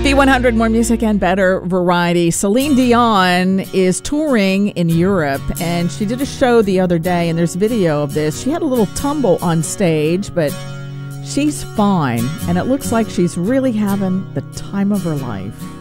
B100, more music and better variety. Celine Dion is touring in Europe, and she did a show the other day, and there's video of this. She had a little tumble on stage, but she's fine, and it looks like she's really having the time of her life.